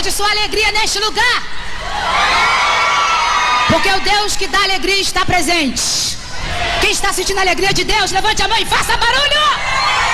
de sua alegria neste lugar. Porque o Deus que dá alegria está presente. Quem está sentindo a alegria de Deus, levante a mão e faça barulho.